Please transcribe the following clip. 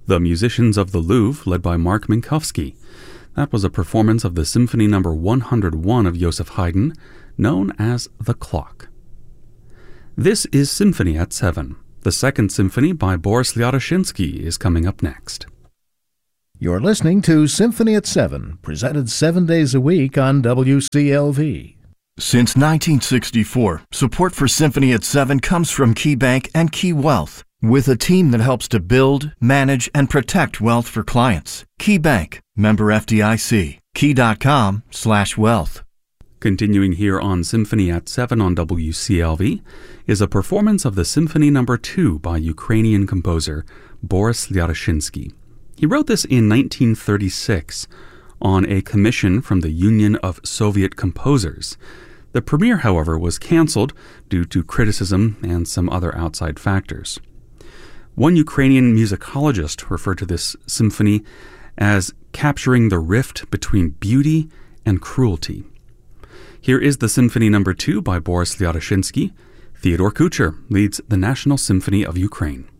The Musicians of the Louvre, led by Mark Minkowski. That was a performance of the Symphony No. 101 of Joseph Haydn, known as The Clock. This is Symphony at 7. The Second Symphony by Boris Lyadoshinsky is coming up next. You're listening to Symphony at 7, presented 7 days a week on WCLV. Since 1964, support for Symphony at 7 comes from KeyBank and Key Wealth, with a team that helps to build, manage, and protect wealth for clients. KeyBank, member FDIC, key.com/wealth. Continuing here on Symphony at 7 on WCLV is a performance of the Symphony No. 2 by Ukrainian composer Boris Lyadoshinsky. He wrote this in 1936 on a commission from the Union of Soviet Composers. The premiere, however, was canceled due to criticism and some other outside factors. One Ukrainian musicologist referred to this symphony as capturing the rift between beauty and cruelty. Here is the Symphony No. 2 by Boris Lyadoshinsky. Theodore Kucher leads the National Symphony of Ukraine.